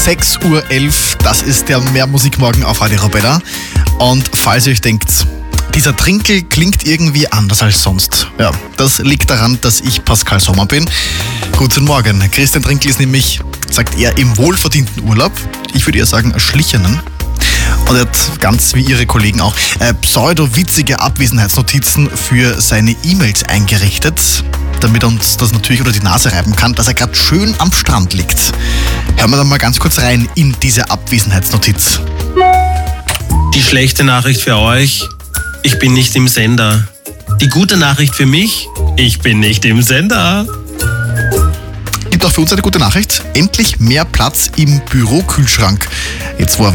6.11 Uhr, das ist der Mehr-Musik-Morgen auf Radio Arabella. Und falls ihr euch denkt, dieser Trinkel klingt irgendwie anders als sonst. Ja, das liegt daran, dass ich Pascal Sommer bin. Guten Morgen. Christian Trinkel ist nämlich, sagt er, im wohlverdienten Urlaub. Ich würde eher sagen, erschlichenen. Und er hat ganz wie ihre Kollegen auch pseudo-witzige Abwesenheitsnotizen für seine E-Mails eingerichtet, damit er uns das natürlich unter die Nase reiben kann, dass er gerade schön am Strand liegt. Hören wir dann mal ganz kurz rein in diese Abwesenheitsnotiz. Die schlechte Nachricht für euch: Ich bin nicht im Sender. Die gute Nachricht für mich: Ich bin nicht im Sender. Gibt auch für uns eine gute Nachricht. Endlich mehr Platz im Bürokühlschrank. Jetzt, wo er